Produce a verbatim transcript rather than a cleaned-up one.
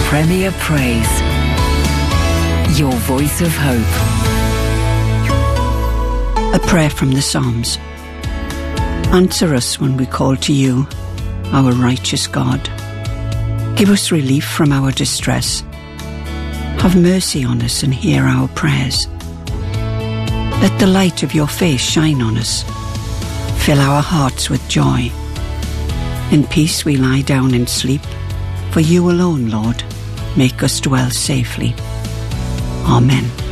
Premier Praise. Your voice of hope. A prayer from the Psalms. Answer us when we call to you, our righteous God. Give us relief from our distress. Have mercy on us and hear our prayers. Let the light of your face shine on us. Fill our hearts with joy. In peace we lie down and sleep, for you alone, Lord, make us dwell safely. Amen.